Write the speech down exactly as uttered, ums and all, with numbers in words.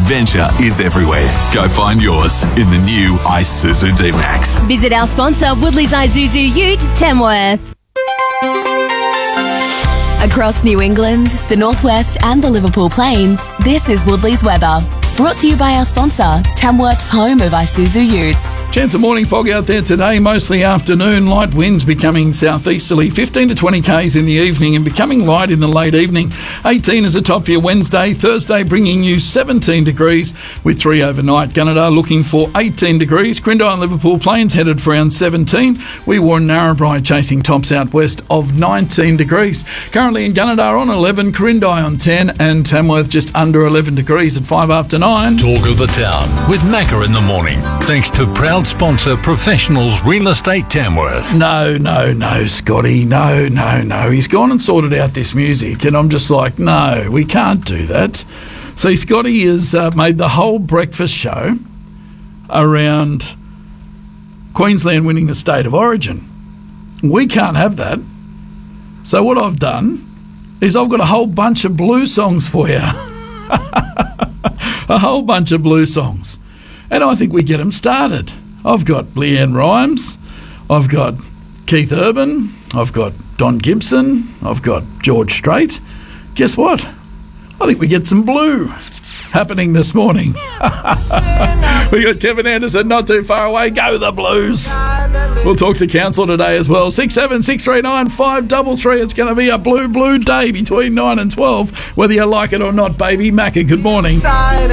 Adventure is everywhere. Go find yours in the new Isuzu D-Max. Visit our sponsor, Woodley's Isuzu Ute, Tamworth. Across New England, the Northwest and the Liverpool Plains, this is Woodley's weather. Brought to you by our sponsor, Tamworth's home of Isuzu Utes. Chance of morning fog out there today, mostly afternoon. Light winds becoming southeasterly, fifteen to twenty k's in the evening and becoming light in the late evening. eighteen is a top for your Wednesday. Thursday bringing you seventeen degrees with three overnight. Gunnedah looking for eighteen degrees. Crindai and Liverpool Plains headed for around seventeen. We were Narrabri chasing tops out west of nineteen degrees. Currently in Gunnedah on eleven, Crindai on ten and Tamworth just under eleven degrees at five after nine. Talk of the town with Macca in the morning. Thanks to proud sponsor Professionals Real Estate Tamworth. No, no, no, Scotty. No, no, no. He's gone and sorted out this music and I'm just like, no, we can't do that. See, Scotty has uh, made the whole breakfast show around Queensland winning the State of Origin. We can't have that. So what I've done is I've got a whole bunch of blues songs for you. A whole bunch of blues songs. And I think we get them started. I've got Leanne Rimes, I've got Keith Urban, I've got Don Gibson, I've got George Strait. Guess what? I think we get some blue happening this morning. We got Kevin Anderson not too far away. Go the Blues. We'll talk to council today as well. six seven six three nine five three three. It's going to be a blue, blue day between nine and twelve. Whether you like it or not, baby. Macca, good morning.